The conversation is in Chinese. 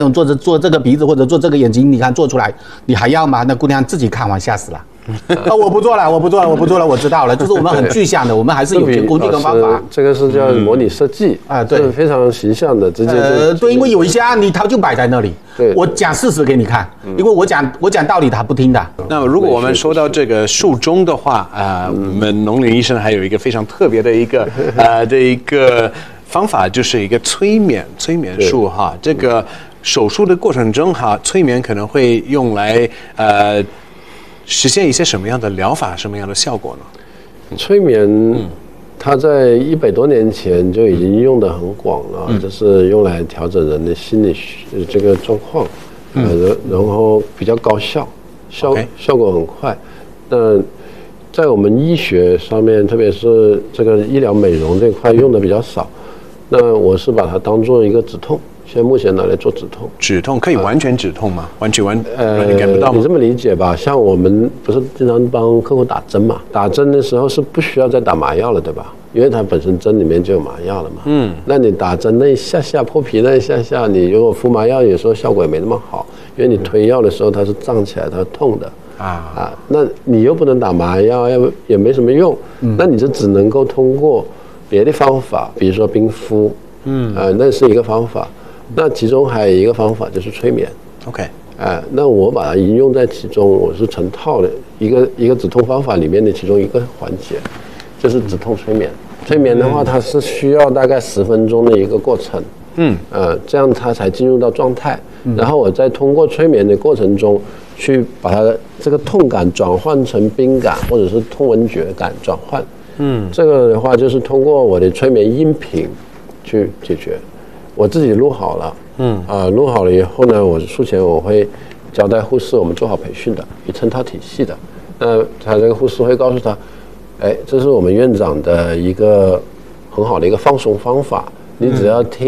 做这个鼻子或者做这个眼睛，你看做出来，你还要吗？那姑娘自己看完吓死了。我不做了，我知道了。就是我们很具象的，我们还是有些工具跟方法。 这个是叫模拟设计啊，对，非常形象的，直接对，因为有一些案例它就摆在那里，对，我讲事实给你看，因为我讲道理他不听的。 那如果我们说到这个术中的话，我们农林医生还有一个非常特别的一个方法，就是一个催眠术哈。这个手术的过程中哈，催眠可能会用来实现一些什么样的疗法，什么样的效果呢？ 催眠，它在100多年前就已经用得很广了，就是用来调整人的心理这个状况，然后比较高效，效果很快。那在我们医学上面，特别是这个医疗美容这块用的比较少。那我是把它当做一个止痛。现在目前拿来做止痛， 止痛可以完全止痛吗？完全感不到吗？ 你这么理解吧，像我们不是经常帮客户打针嘛？打针的时候是不需要再打麻药了，对吧？因为它本身针里面就有麻药了嘛。那你打针那一下下破皮那一下下，你如果敷麻药，有时候效果也没那么好，因为你推药的时候它是胀起来，它是痛的那你又不能打麻药，也没什么用。那你就只能够通过别的方法，比如说冰敷，那是一个方法。那其中还有一个方法就是催眠 ，OK， 那我把它应用在其中，我是成套的一个止痛方法里面的其中一个环节，就是止痛催眠。催眠的话，它是需要大概10分钟的一个过程，这样它才进入到状态。然后我再通过催眠的过程中，去把它这个痛感转换成冰感或者是痛闻觉感转换。这个的话就是通过我的催眠音频去解决。我自己录好了，录好了以后呢，我术前我会交代护士，我们做好培训的，有成套体系的。那他这个护士会告诉他，这是我们院长的一个很好的一个放松方法，你只要听